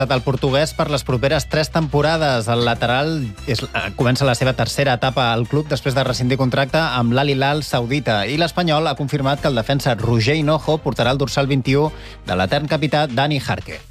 el portuguès per les properes 3 temporades. El lateral comença la seva tercera etapa al club després de rescindir contracte amb l'Al Hilal saudita. I l'Espanyol ha confirmat que el defensa Roger Hinojo portarà el dorsal 21 de l'etern capità Dani Jarque.